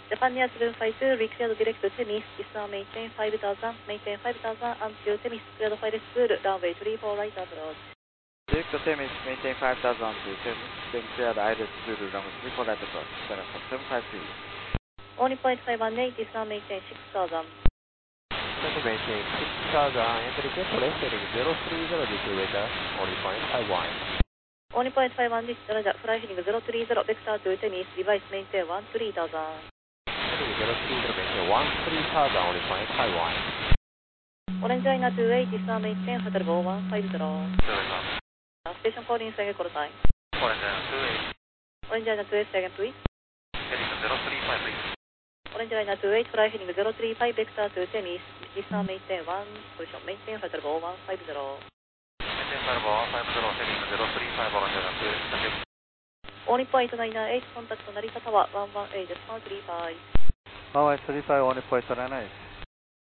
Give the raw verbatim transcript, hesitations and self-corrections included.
Japan Air seven five two, recleared direct to Temis, Islam maintain five thousand, maintain five thousand, until Temis, cleared flight school, runway three four right approach. Direct to Temis, maintain five thousand to Temis, then cleared I L S school, runway three four right approach, China seven five three. Only point five one eight, Islam maintain six thousand. Center maintain six thousand, entry gate left heading zero three zero, decrease radar, only point five one. Only point five one eight, Roger, fly heading zero three zero, vector to Temis, device maintain one three thousand. Heading zero three zero, maintain one three thousand, only point five one. Orange Liner two eight, Islam maintain hotel go one five zero. Station calling second call time. Orange Liner two eight. Orange Liner two eight, second please. Heading zero three five, please. Orange Liner two eight, fly heading zero three five, vector to Temis, Islam maintain one, position maintain hotel go one five zero. Maintain five one five zero, heading zero three five, Orange Liner two eight. Only point nine eight, contact Narita Tower one one eight, one three five. one one three five, only point nine eight.